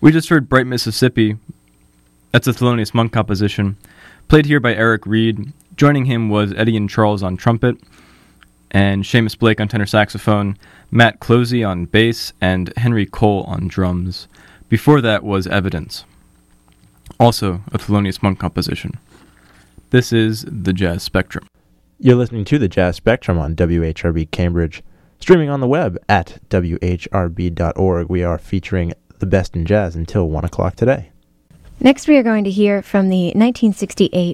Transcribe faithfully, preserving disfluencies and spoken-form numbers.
We just heard Bright Mississippi. That's a Thelonious Monk composition, played here by Eric Reed. Joining him was Eddie and Charles on trumpet, and Seamus Blake on tenor saxophone, Matt Closey on bass, and Henry Cole on drums. Before that was Evidence, also a Thelonious Monk composition. This is the Jazz Spectrum. You're listening to the Jazz Spectrum on W H R B Cambridge, streaming on the web at W H R B dot org. We are featuring the best in jazz until one o'clock today. Next, we are going to hear from the nineteen sixty-eight